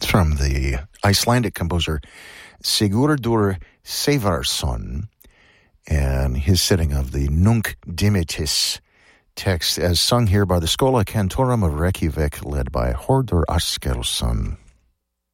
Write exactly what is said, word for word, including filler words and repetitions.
from the Icelandic composer Sigurdur Sævarsson and his setting of the Nunc Dimittis text as sung here by the Schola Cantorum of Reykjavik, led by Hordur Askersson.